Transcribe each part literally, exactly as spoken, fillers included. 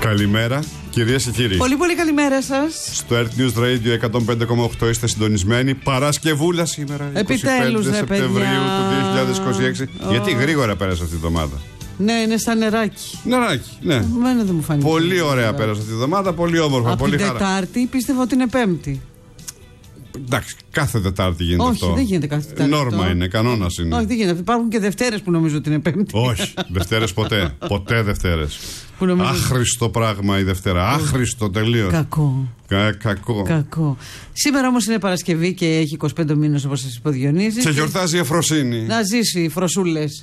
Καλημέρα, κυρίες και κύριοι. Πολύ πολύ καλημέρα σας. Στο Earth News Radio εκατόν πέντε κόμμα οκτώ είστε συντονισμένοι. Παρασκευούλα σήμερα, Επιτέλους, είκοσι πέντε Σεπτεμβρίου του δύο χιλιάδες είκοσι έξι. Oh. Γιατί γρήγορα πέρασε αυτή τη εβδομάδα. Ναι, είναι σαν νεράκι. Νεράκι, ναι. Εμένα δεν μου φάνηκε. Πολύ ωραία πέρασε αυτή τη εβδομάδα, πολύ όμορφα, από πολύ την χαρά. Τετάρτη πίστευα ότι είναι Πέμπτη. Εντάξει, κάθε Τετάρτη γίνεται Όχι, αυτό. Όχι, δεν γίνεται κάθε Τετάρτη. Νόρμα αυτό. είναι, κανόνας είναι. Όχι, δεν γίνεται. Υπάρχουν και Δευτέρες που νομίζω ότι είναι Πέμπτη. Όχι, Δευτέρες ποτέ. Ποτέ Δευτέρες. Νομίζω... Άχρηστο πράγμα η Δευτέρα. Άχρηστο τελείως. Κακό. Κα, κακό. Κακό. Σήμερα όμως είναι Παρασκευή και έχει είκοσι πέντε μήνες όπως σας είπε ο Διονύσης. Και γιορτάζει η Εφροσύνη. Να ζήσει οι φροσούλες.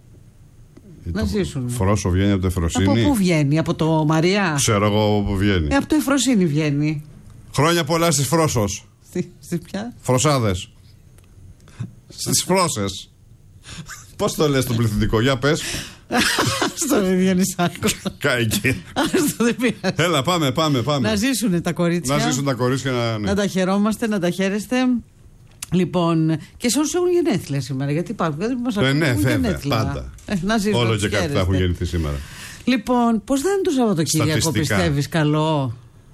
Να ζήσουν. Φρόσο βγαίνει από το Εφροσύνη. Από πού βγαίνει, από το Μαριά. Ξέρω εγώ από πού βγαίνει. Ε, από το Εφροσύνη βγαίνει. Χρόνια πολλά στις Φρόσος. Στη, στη ποια? Φροσάδες. Στις Φρόσες. Πώς το λες το πληθυντικό, για πες. Στο Διονυσάκο. Κάηκε. Άστο, δεν πειράζει. Έλα, πάμε, πάμε, πάμε. Να ζήσουν τα κορίτσια. Να ζήσουν τα κορίτσια. Να, ναι. Να τα χαιρόμαστε, να τα χαίρεστε. Λοιπόν, και σε όσους έχουν γενέθλια σήμερα, γιατί υπάρχουν δεν μας ε, ναι, έχουν βέβαια, γενέθλια. πάντα. Ε, να ζήσουν, όλο να και κάτι θα έχουν γεννηθεί σήμερα. Λοιπόν, πώς θα είναι το Σαββατοκύριακο, πιστεύεις, καλό?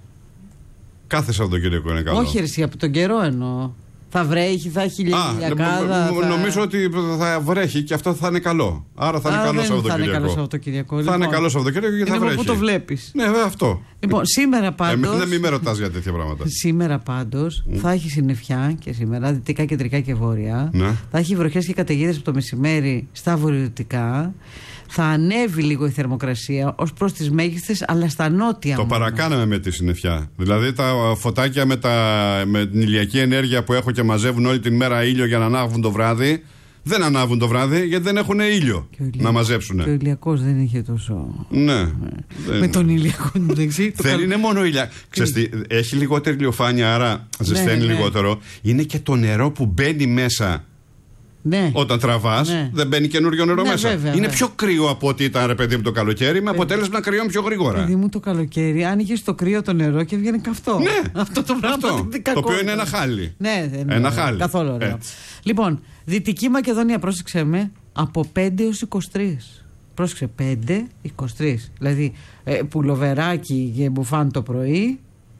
Κάθε Σαββατοκύριακο είναι καλό. Όχι, εσύ, από τον καιρό εννοώ. Θα βρέχει, θα έχει ηλιακάδα. Θα... Νομίζω ότι θα βρέχει και αυτό θα είναι καλό. Άρα θα είναι Άρα καλό δεν Σαββατοκύριακο. Θα είναι καλό Σαββατοκύριακο. Θα λοιπόν, είναι καλό Σαββατοκύριακο και θα βρέχει. Πού το βλέπεις. Ναι, βέβαια αυτό. Λοιπόν, σήμερα πάντως. Εμένα μην με ρωτάς για τέτοια πράγματα. Σήμερα πάντως mm. θα έχει συννεφιά και σήμερα, δυτικά, κεντρικά και βόρεια. Ναι. Θα έχει βροχές και καταιγίδες από το μεσημέρι στα βορειοδυτικά. Θα ανέβει λίγο η θερμοκρασία ως προς τις μέγιστες, αλλά στα νότια. Το μόνο. Παρακάναμε με τη συννεφιά. Δηλαδή τα φωτάκια με, τα, με την ηλιακή ενέργεια που έχω και μαζεύουν όλη την μέρα ήλιο για να ανάβουν το βράδυ, δεν ανάβουν το βράδυ γιατί δεν έχουν ήλιο να μαζέψουν. Και ο ηλιακός δεν είχε τόσο. Ναι. ναι. Με δεν... τον ηλιακό δεξί. Δεν είναι μόνο ηλιακό. Έχει λιγότερη ηλιοφάνεια, άρα ζεσταίνει ναι, ναι. λιγότερο. Είναι και το νερό που μπαίνει μέσα. Ναι. Όταν τραβάς, ναι. δεν μπαίνει καινούριο νερό ναι, μέσα. Βέβαια, είναι βέβαια. πιο κρύο από ό,τι ήταν, ρε παιδί μου, το καλοκαίρι, με αποτέλεσμα να κρυώνει πιο γρήγορα. Παιδί μου, το καλοκαίρι άνοιγε στο κρύο το νερό και βγαίνει καυτό. Ναι, αυτό το πράγμα. Αυτό, το οποίο είναι ένα χάλι. Ναι, δεν ένα χάλι. Καθόλου ωραίο. Έτσι. Λοιπόν, Δυτική Μακεδονία, πρόσεξε με, από πέντε έως είκοσι τρία. Πρόσεξε, πέντε είκοσι τρία. Δηλαδή, ε, πουλοβεράκι και μπουφάν το πρωί.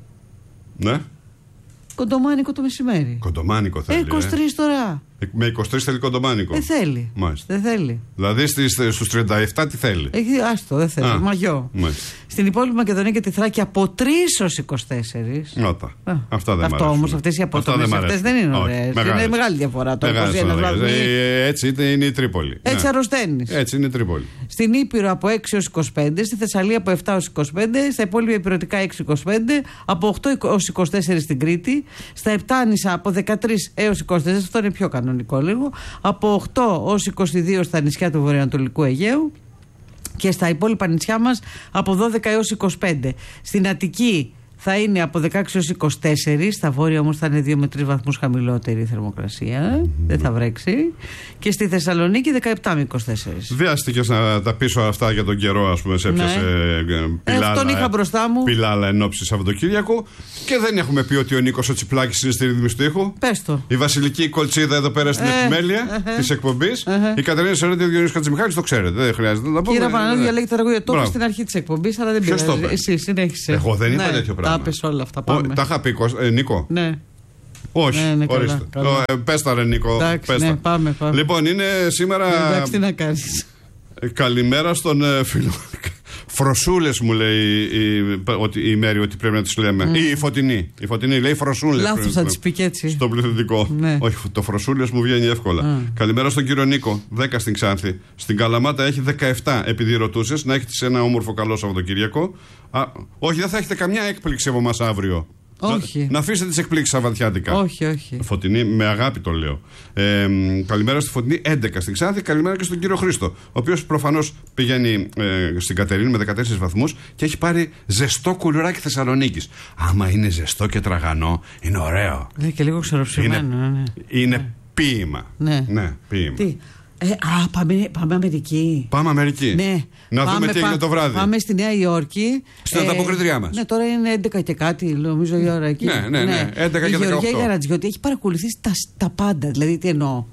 Ναι. Κοντομάνικο το μεσημέρι. Κοντομάνικο θέλει. Ε, είκοσι τρία ε. τώρα. Με είκοσι τρία θέλει κοντομάνικο. Δεν θέλει. Μάλιστα. Δεν θέλει. Δηλαδή στους τριάντα επτά τι θέλει. Έχει, άστο, δεν θέλει. Α, μαγιό. Μάλιστα. Στην υπόλοιπη Μακεδονία και τη Θράκη από τρία έως είκοσι τέσσερα. Νότα. Αυτά δεν Αυτό όμως, αυτές οι απόστομες αυτές δεν είναι ωραίες. Είναι μεγάλη διαφορά. Το είκοσι ένα βαθμοί. Έτσι είναι η Τρίπολη. Έτσι ναι. αρρωσταίνεις. Έτσι είναι η Τρίπολη. Στην Ήπειρο από έξι έως είκοσι πέντε. Στη Θεσσαλία από επτά έως είκοσι πέντε. Στα υπόλοιπα υπηρετικά έξι έως είκοσι πέντε. Από οκτώ έως είκοσι τέσσερα στην Κρήτη. Στα Επτάνησα από δεκατρία έως είκοσι τέσσερα. Αυτό είναι πιο κανονικό λίγο. Από οκτώ έως είκοσι δύο στα νησιά του βορειοανατολικού Αιγαίου και στα υπόλοιπα νησιά μας από δώδεκα έως είκοσι πέντε. Στην Αττική θα είναι από δεκαέξι έως είκοσι τέσσερα, στα βόρεια όμως θα είναι δύο με τρεις βαθμούς χαμηλότερη η θερμοκρασία, mm. δεν θα βρέξει. Και στη Θεσσαλονίκη δεκαεπτά με είκοσι τέσσερα. Βιάστηκες να τα πεις όλα αυτά για τον καιρό, ας πούμε, σε έπιασε ναι. πιλάλα, ε, τον είχα μπροστά μου. Πιλάλα εν ώψη Σαββατοκύριακου και δεν έχουμε πει ότι ο Νίκος ο Τσιπλάκης είναι στη ρύθμιση του ήχου. Πες το. Η Βασιλική Κολτσίδα εδώ πέρα στην ε, επιμέλεια ε, της εκπομπής. Ε, ε. Η Κατερίνα Σερέντη και ο Διονύσης Χατζημιχάλης το ξέρετε, δεν χρειάζεται να τα πούμε. Κύριε Παναγιώτη, διαλέγετε τραγούδια. Το είπα στην αρχή της εκπομπής, αλλά δεν πειράζει. Εσύ συνέχισε. Εγώ δεν είπα τέτοιο πράγμα. Όλα αυτά, πάμε. Ο, τα είχα πει, ε, Νίκο. Ναι. Όχι, ναι, ναι, ορίστε. Καλά, καλά. Ε, πες τα ρε Νίκο. Εντάξει, πες τα. Ναι, πάμε, πάμε. Λοιπόν, είναι σήμερα. Εντάξει, τι να κάνεις. Καλημέρα στον ε, φίλο. Φροσούλες μου λέει η, η, η Μέρη ότι πρέπει να τις λέμε. Mm. Ή η Φωτεινή. Η Φωτεινή λέει φροσούλες. Λάθος θα τις πει και έτσι. Στο πληθυντικό. Ναι. Όχι, το φροσούλες μου βγαίνει εύκολα. Mm. Καλημέρα στον κύριο Νίκο. δέκα στην Ξάνθη. Στην Καλαμάτα έχει δεκαεπτά επειδή ρωτούσες. Να έχετε σε ένα όμορφο καλό Σαββατοκύριακο. Α, όχι, δεν θα έχετε καμιά έκπληξη από εμάς αύριο. Όχι. Να, να αφήσετε τις εκπλήξεις σαββατιάτικα. Όχι, όχι. Φωτεινή, με αγάπη το λέω. Ε, καλημέρα στη Φωτεινή, έντεκα στην Ξάνθη. Καλημέρα και στον κύριο Χρήστο, ο οποίος προφανώς πηγαίνει ε, στην Κατερίνη με δεκατέσσερις βαθμούς και έχει πάρει ζεστό κουλουράκι Θεσσαλονίκης. Άμα είναι ζεστό και τραγανό, είναι ωραίο. Ναι, και λίγο ξεροψημένο. Είναι, ναι. είναι ναι. ποίημα. Ναι, ναι ποίημα. Τι. Ε, α, πάμε, πάμε Αμερική. Πάμε Αμερική. Ναι. Να πάμε, δούμε τι έγινε το βράδυ. Πάμε στη Νέα Υόρκη. Στην ε, ανταποκριτριά μας. Ναι, τώρα είναι έντεκα και κάτι, νομίζω η ώρα εκεί. Ναι, ναι, ναι. έντεκα και δεκαοκτώ. Η Γεωργία Γαρατζιώτη έχει παρακολουθήσει τα, τα πάντα. Δηλαδή, τι εννοώ.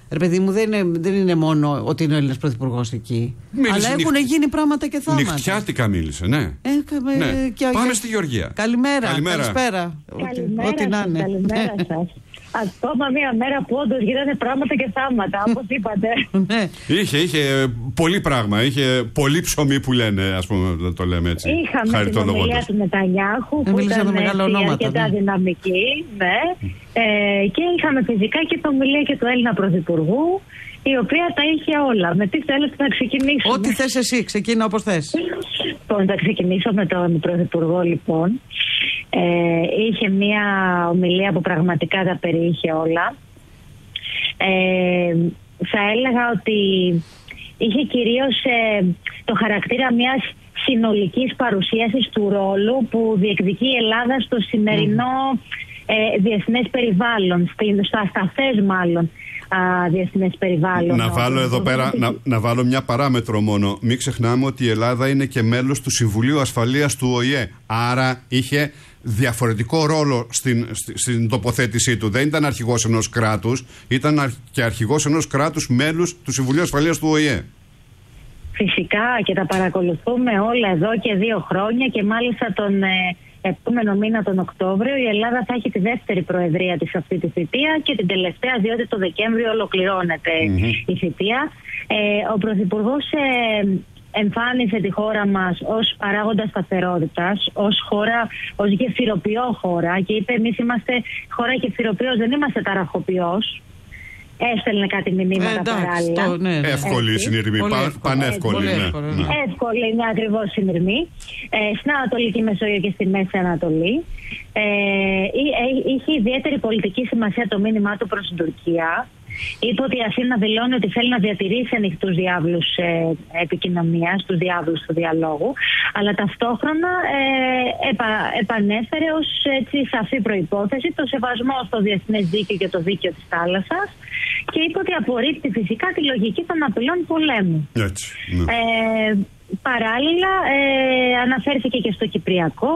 Ρε παιδί μου, δεν είναι, δεν είναι μόνο ότι είναι ο Έλληνας πρωθυπουργός εκεί. Μίλησε αλλά έχουν νυχ... γίνει πράγματα και θάματα. Νυχτιάτικα μίλησε, ναι. Ε, ε, ναι. Και, Πάμε και... στη Γεωργία. Καλημέρα. Καλημέρα. Καλησπέρα. Καλημέρα, ό,τι να είναι. Καλημέρα σας. Ακόμα μία μέρα που όντως γίνανε πράγματα και θάματα, όπως είπατε. Ναι. Είχε, είχε πολύ πράγμα. Είχε πολύ ψωμί που λένε, ας πούμε, το λέμε έτσι. Είχαμε την ομιλία του Νετανιάχου που ήταν αρκετά ναι. δυναμική. Ναι. Ε, και είχαμε φυσικά και την ομιλία και του Έλληνα Πρωθυπουργού, η οποία τα είχε όλα. Με τι θέλετε να ξεκινήσουμε? Ό,τι θες εσύ, ξεκίνα όπως θες. Λοιπόν, θα ξεκινήσω με τον Πρωθυπουργό, λοιπόν. Ε, είχε μία ομιλία που πραγματικά τα περιείχε όλα. Ε, θα έλεγα ότι είχε κυρίως ε, το χαρακτήρα μιας συνολικής παρουσίασης του ρόλου που διεκδικεί η Ελλάδα στο σημερινό ε, διεθνές περιβάλλον, στο ασταθές μάλλον διεθνές περιβάλλον. Να βάλω εδώ πέρα, να, να βάλω μια παράμετρο μόνο. Μην ξεχνάμε ότι η Ελλάδα είναι και μέλος του Συμβουλίου Ασφαλείας του Ο Η Ε. Άρα είχε διαφορετικό ρόλο στην, στην τοποθέτησή του. Δεν ήταν αρχηγός ενός κράτους, ήταν και αρχηγός ενός κράτους μέλους του Συμβουλίου Ασφαλείας του Ο Η Ε. Φυσικά και τα παρακολουθούμε όλα εδώ και δύο χρόνια και μάλιστα τον ε, επόμενο μήνα τον Οκτώβριο η Ελλάδα θα έχει τη δεύτερη προεδρία της αυτή τη θητεία και την τελευταία διότι το Δεκέμβριο ολοκληρώνεται mm-hmm. η θητεία. Ε, ο Πρωθυπουργός ε, εμφάνισε τη χώρα μας ως παράγοντα σταθερότητας, ως χώρα, ως γεφυροποιό χώρα και είπε εμείς είμαστε χώρα γεφυροποιός, δεν είμαστε ταραχοποιός. Έστελνε κάτι μηνύματα ε, εντάξει, παράλληλα. Το, ναι, ναι. Εύκολη η συνειρμή. Πα, πανεύκολη. Πολύ ναι. εύκολη, ναι. Εύκολη είναι ακριβώς συνειρμή. Ε, στην Ανατολική Μεσόγειο και στη Μέση Ανατολή. Ε, είχε ιδιαίτερη πολιτική σημασία το μήνυμά του προς την Τουρκία. Είπε ότι η Αθήνα δηλώνει ότι θέλει να διατηρήσει ανοιχτούς διάβλους ε, επικοινωνίας, τους διάβλους του διαλόγου, αλλά ταυτόχρονα ε, επα, επανέφερε ως έτσι, σαφή προϋπόθεση το σεβασμό στο διεθνές δίκαιο και το δίκαιο της θάλασσας και είπε ότι απορρίπτει φυσικά τη λογική των απειλών πολέμου. Έτσι, ναι. ε, παράλληλα ε, αναφέρθηκε και στο Κυπριακό.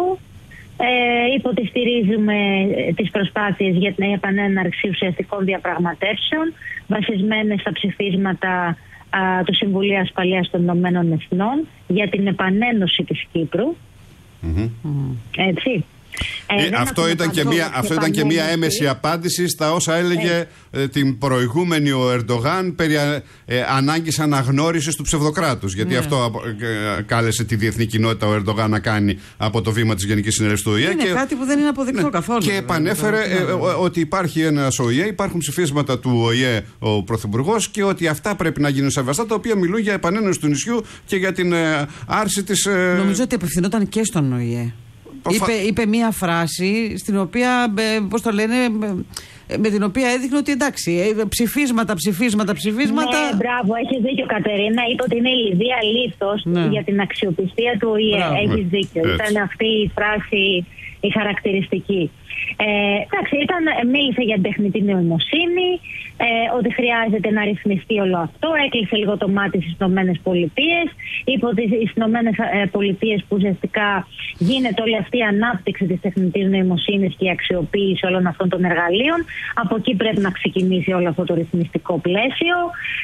Ε, είπε ότι στηρίζουμε τις προσπάθειες για την επανέναρξη ουσιαστικών διαπραγματεύσεων βασισμένες στα ψηφίσματα α, του Συμβουλίου Ασφαλείας των Ηνωμένων Εθνών για την επανένωση της Κύπρου. Mm-hmm. Έτσι. Ε, ε, αυτό ήταν και, μια, αυτό ήταν και μια έμεση απάντηση στα όσα έλεγε ε, την προηγούμενη ο Ερντογάν περί ε, ανάγκης αναγνώρισης του ψευδοκράτους. Γιατί ναι. αυτό ε, κάλεσε τη διεθνή κοινότητα ο Ερντογάν να κάνει από το βήμα της Γενικής Συνέλευσης του Ο Η Ε. Είναι και, κάτι που δεν είναι αποδεικτό ναι, καθόλου. Και επανέφερε ε, ε, ότι υπάρχει ένας Ο Η Ε, υπάρχουν ψηφίσματα του Ο Η Ε ο Πρωθυπουργός και ότι αυτά πρέπει να γίνουν σεβαστά, τα οποία μιλούν για επανένωση του νησιού και για την ε, άρση της. Ε... Νομίζω ότι απευθυνόταν και στον Ο Η Ε. Είπε, είπε μία φράση στην οποία, πώς το λένε, με την οποία έδειχνε ότι εντάξει, ψηφίσματα, ψηφίσματα, ψηφίσματα. Ναι, μπράβο, έχεις δίκιο Κατερίνα. Είπε ότι είναι η Λιδία λίθος ναι. για την αξιοπιστία του Ο Η Ε. Έχεις δίκιο. Έτσι. Ήταν αυτή η φράση η χαρακτηριστική. Ε, εντάξει, ήταν, μίλησε για την τεχνητή νοημοσύνη, ε, ότι χρειάζεται να ρυθμιστεί όλο αυτό. Έκλεισε λίγο το μάτι στις Ηνωμένες Πολιτείες. Είπε ότι στις Ηνωμένες Πολιτείες που ουσιαστικά γίνεται όλη αυτή η ανάπτυξη της τεχνητής νοημοσύνης και η αξιοποίηση όλων αυτών των εργαλείων. Από εκεί πρέπει να ξεκινήσει όλο αυτό το ρυθμιστικό πλαίσιο.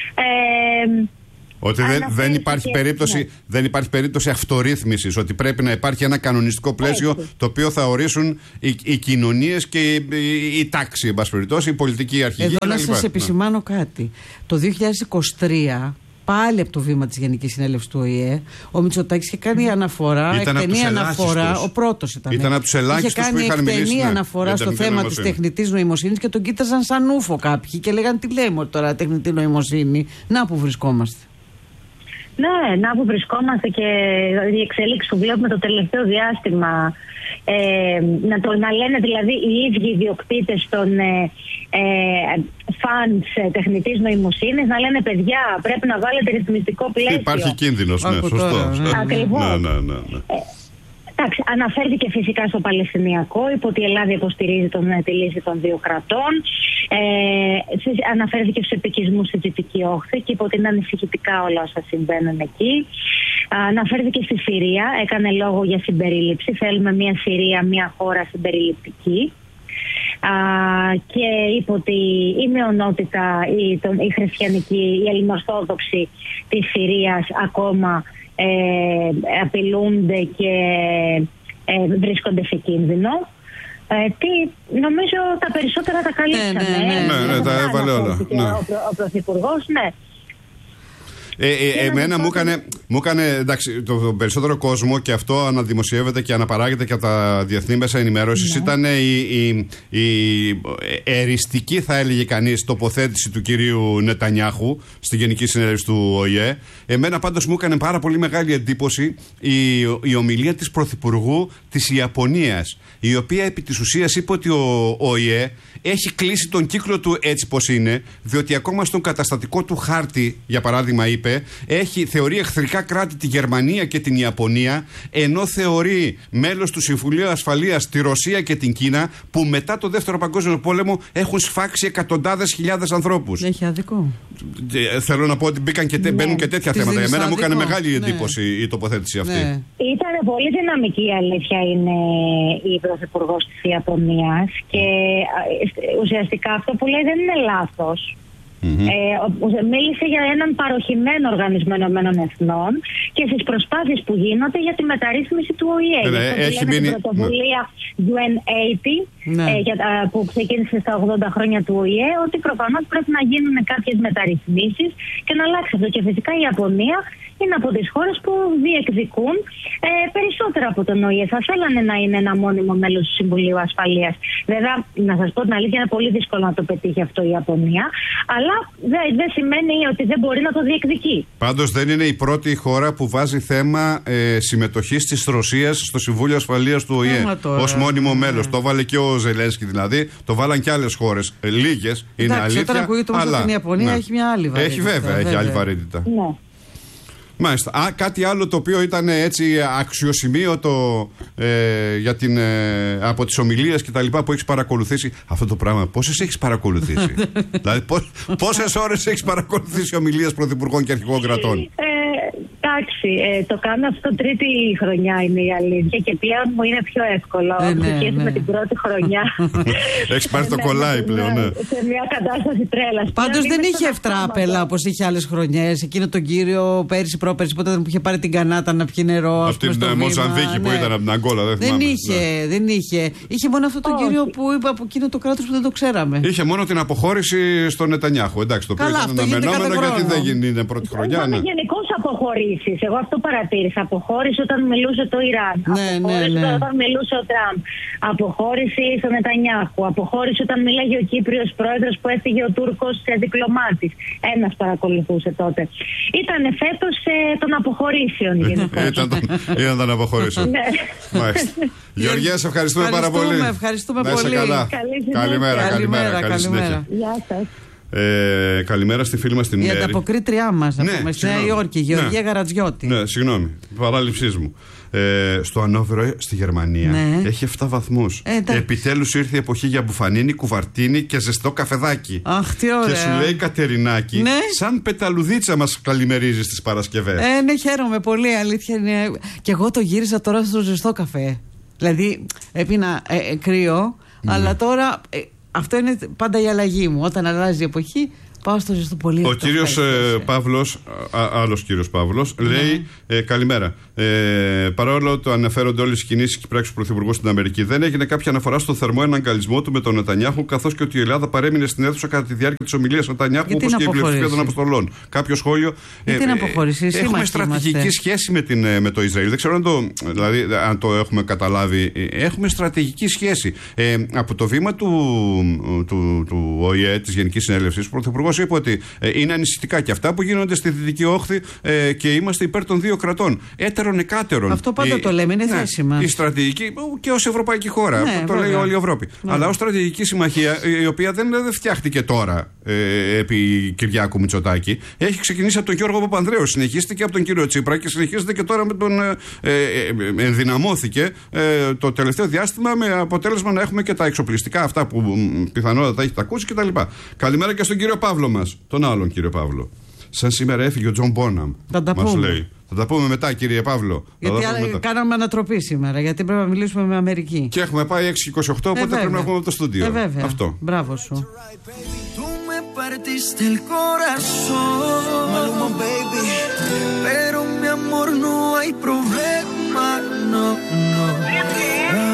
Ε, Ότι δεν, δεν, υπάρχει και, περίπτωση, ναι. δεν υπάρχει περίπτωση αυτορύθμισης, ότι πρέπει να υπάρχει ένα κανονιστικό πλαίσιο Έτσι. το οποίο θα ορίσουν οι, οι κοινωνίες και η, η, η τάξη, εν πάση περιπτώσει, η πολιτική αρχηγή. Εδώ να σας επισημάνω ναι. κάτι. Το δύο χιλιάδες είκοσι τρία, πάλι από το βήμα της Γενικής Συνέλευσης του Ο Η Ε, ο Μητσοτάκης είχε κάνει αναφορά, εκτενή αναφορά, ο πρώτος ήταν. Ήταν από τους ελάχιστους που είχαν μιλήσει. Είχε κάνει εκτενή αναφορά στο θέμα της τεχνητής νοημοσύνης και τον κοίταζαν σαν ούφο κάποιοι και λέγανε τι λέμε τώρα τεχνητή νοημοσύνη. Να που βρισκόμαστε. Ναι, να που βρισκόμαστε και η εξέλιξη που βλέπουμε το τελευταίο διάστημα. Ε, να, το, να λένε δηλαδή οι ίδιοι ιδιοκτήτες των ε, ε, φαντς ε, τεχνητής νοημοσύνης, να λένε παιδιά πρέπει να βάλετε ρυθμιστικό πλαίσιο. Υπάρχει κίνδυνος, ναι, σωστό. Ακριβώς. Ναι, ναι, ναι, ναι. Ε, εντάξει, αναφέρθηκε φυσικά στο Παλαιστινιακό, είπε ότι η Ελλάδα υποστηρίζει τον, τη λύση των δύο κρατών. Ε, αναφέρθηκε στους επικισμούς στη Δυτική Όχθη και είπε ότι είναι ανησυχητικά όλα όσα συμβαίνουν εκεί. Αναφέρθηκε στη Συρία, έκανε λόγο για συμπερίληψη. Θέλουμε μια Συρία, μια χώρα συμπεριληπτική. και είπε ότι η μειονότητα, η, τον, η χριστιανική, η ελληνοορθόδοξη της Συρίας ακόμα ε, απειλούνται και ε, βρίσκονται σε κίνδυνο. Ε, τι, νομίζω τα περισσότερα τα καλύψανε. Ναι, ναι, ναι, ναι, ναι, τα έβαλε όλα. Ναι. Ο, ο Πρωθυπουργός, ναι. Ε, ε, εμένα μου έκανε, μου έκανε εντάξει, το, το περισσότερο κόσμο, και αυτό αναδημοσιεύεται και αναπαράγεται και από τα διεθνή μέσα ενημέρωσης, ναι. Ήταν η, η, η εριστική, θα έλεγε κανείς, τοποθέτηση του κυρίου Νετανιάχου στη Γενική Συνέλευση του Ο Η Ε. Εμένα πάντως μου έκανε πάρα πολύ μεγάλη εντύπωση η, η ομιλία της Πρωθυπουργού της Ιαπωνίας, η οποία επί της ουσίας είπε ότι ο Ο Η Ε έχει κλείσει τον κύκλο του έτσι πως είναι, διότι ακόμα στον καταστατικό του χάρτη, για παράδειγμα, είπε, έχει, θεωρεί εχθρικά κράτη τη Γερμανία και την Ιαπωνία, ενώ θεωρεί μέλος του Συμβουλίου Ασφαλείας τη Ρωσία και την Κίνα, που μετά το Δεύτερο Παγκόσμιο Πόλεμο έχουν σφάξει εκατοντάδες χιλιάδες ανθρώπους. Έχει άδικο. Ε, θέλω να πω ότι μπήκαν και τε, ναι. μπαίνουν και τέτοια Τις θέματα. Εμένα μου έκανε μεγάλη εντύπωση, ναι. η τοποθέτηση αυτή. Ναι. Ήταν πολύ δυναμική, η αλήθεια είναι, η Πρωθυπουργός της Ιαπωνίας, και ουσιαστικά αυτό που λέει δεν είναι λάθος. Mm-hmm. Ε, μίλησε για έναν παροχημένο οργανισμό Ηνωμένων Εθνών και στις προσπάθειες που γίνονται για τη μεταρρύθμιση του Ο Η Ε. Ναι, έχει μείνει την πρωτοβουλία γιου εν ογδόντα, ναι. ε, για, α, που ξεκίνησε στα ογδόντα χρόνια του Ο Η Ε, ότι προφανώς πρέπει να γίνουν κάποιες μεταρρυθμίσεις και να αλλάξει αυτό. Και φυσικά η Ιαπωνία είναι από τις χώρες που διεκδικούν ε, περισσότερα από τον Ο Η Ε. Θα θέλανε να είναι ένα μόνιμο μέλος του Συμβουλίου Ασφαλείας. Βέβαια, να σας πω την αλήθεια, είναι πολύ δύσκολο να το πετύχει αυτό η Ιαπωνία, αλλά δεν δε σημαίνει ότι δεν μπορεί να το διεκδικεί. Πάντως δεν είναι η πρώτη χώρα που βάζει θέμα ε, συμμετοχής της Ρωσίας στο Συμβούλιο Ασφαλείας του Ο Η Ε ως μόνιμο μέλος. Το βάλε και ο Ζελένσκι, δηλαδή, το βάλαν και άλλες χώρες. Ε, λίγες, είναι εντάξει, αλήθεια. Όταν ακούγεται όμως ότι η Ιαπωνία, ναι. έχει μια άλλη βαρύτητα. Έχει βέβαια, βέβαια. έχει άλλη βαρύτητα. Ναι. Μάλιστα. Α, κάτι άλλο το οποίο ήταν έτσι αξιοσημείωτο ε, για την, ε, από τις ομιλίες και τα λοιπά που έχεις παρακολουθήσει. Αυτό το πράγμα πόσες έχεις παρακολουθήσει? Δηλαδή πώς, πόσες ώρες έχεις παρακολουθήσει ομιλίες πρωθυπουργών και αρχηγών κρατών? Ε, εντάξει, ε, το κάνω αυτό τρίτη χρονιά είναι η αλήθεια, και πλέον μου είναι πιο εύκολο ε, ναι, σχέση ναι. με την πρώτη χρονιά. Έχεις πάρει το κολλάι πλέον, ναι. Σε μια κατάσταση τρέλας. Πάντως δεν είχε ευτράπελα όπως είχε άλλες χρονιές. Εκείνο τον κύριο πέρυσι, πρόπερσι, πότε που είχε πάρει την κανάτα να πιει νερό. Από την Μοζαμβίκη ναι. που ήταν από την Αγκόλα, δεν θυμάμαι. Δεν είχε, ναι. δεν είχε. Είχε μόνο αυτόν τον oh. κύριο που είπε από εκείνο το κράτος που δεν το ξέραμε. Είχε μόνο την αποχώρηση στον Νετανιάχου. Εντάξει, το οποίο ήταν αναμενόμενο, γιατί δεν γίνεται πρώτη χρονιά. Είχαμε ναι. γενικώς αποχωρήσεις. Εγώ αυτό παρατήρησα. Αποχώρηση όταν μιλούσε το Ιράν. Ναι, αποχώρηση ναι, ναι. όταν μιλούσε ο Τραμπ. Αποχώρηση στον Νετανιάχου. Αποχώρηση όταν μίλαγε ο Κύπριος πρόεδρος που έφυγε ο Τούρκος διπλωμάτης. Ένας παρακολουθούσε τότε. Ήταν φέτος ε, των αποχωρήσεων γενικώς. Ήταν των αποχωρήσεων. Γεωργία, σε ευχαριστούμε πάρα πολύ. Ευχαριστούμε πολύ. Καλημέρα, καλημέρα. Καλή συνέχεια. Γεια σας. Ε, καλημέρα στη φίλη μας την Μέρη. Η ανταποκρίτριά μας, να πούμε, στη Νέα Υόρκη, Γεωργία ναι. Γαρατζιώτη. Ναι, συγγνώμη, παράληψής μου. Ε, στο Ανόβερο, στη Γερμανία, ναι. έχει επτά βαθμούς. Ε, Επιτέλους ήρθε η εποχή για μπουφανίνη, κουβαρτίνη και ζεστό καφεδάκι. Αχ, τι ωραία. Και σου λέει Κατερινάκη, ναι. σαν πεταλουδίτσα μας καλημερίζει στις Παρασκευές. Ε, ναι, χαίρομαι πολύ, αλήθεια είναι. Και εγώ το γύρισα τώρα στο ζεστό καφέ. Δηλαδή, έπινα ε, ε, κρύο, ναι. αλλά τώρα. Ε, αυτό είναι πάντα η αλλαγή μου. Όταν αλλάζει η εποχή, πάω στο ζεστό πολύ. Ο κύριος ε, Παύλος, άλλος κύριος Παύλος, ναι. λέει ε, καλημέρα. Ε, παρόλο το αναφέρονται όλες οι κινήσεις και πράξεις του Πρωθυπουργού στην Αμερική, δεν έγινε κάποια αναφορά στο θερμό εναγκαλισμό του με τον Νετανιάχου, καθώς και ότι η Ελλάδα παρέμεινε στην αίθουσα κατά τη διάρκεια της ομιλίας του Νετανιάχου, όπως και η πλειοψηφία των αποστολών. Κάποιο σχόλιο. Ε, την αποχώρηση, ε, έχουμε στρατηγική είμαστε. σχέση με, την, με το Ισραήλ. Δεν ξέρω αν το, δηλαδή, αν το έχουμε καταλάβει. Έχουμε στρατηγική σχέση. Ε, από το βήμα του, του, του Ο Η Ε, της Γενικής Συνέλευσης, ο Πρωθυπουργός είπε ότι ε, είναι ανησυχητικά και αυτά που γίνονται στη Δυτική Όχθη ε, και είμαστε υπέρ των δύο κρατών. Έτερον εκάτερον. Αυτό πάντα ε, το λέμε, είναι ναι, θέση μας. Η στρατηγική και ως Ευρωπαϊκή χώρα. Ναι, το βέβαια. λέει όλη η Ευρώπη. Ναι. Αλλά ως στρατηγική συμμαχία, η οποία δεν, δεν φτιάχτηκε τώρα ε, επί Κυριάκου Μητσοτάκη, έχει ξεκινήσει από τον Γιώργο Παπανδρέου, συνεχίστηκε από τον κύριο Τσίπρα και συνεχίζεται και τώρα με τον. Ε, ε, ε, ενδυναμώθηκε ε, το τελευταίο διάστημα με αποτέλεσμα να έχουμε και τα εξοπλιστικά αυτά που πιθανότατα έχετε ακούσει κτλ. Καλημέρα και στον κύριο Παύλο μας, τον άλλον κύριο Παύλο. Σαν σήμερα έφυγε ο Τζον Μπόναμ. Μας λέει. Θα τα πούμε μετά, κύριε Παύλο. Γιατί κάναμε ανατροπή σήμερα, γιατί πρέπει να μιλήσουμε με Αμερική. Και έχουμε πάει έξι και είκοσι οκτώ, οπότε ε, πρέπει να βγούμε από το στούντιο. Ε, βέβαια. Αυτό. Μπράβο σου. Partiste el corazón, Maluma baby, pero mi amor no hay problema.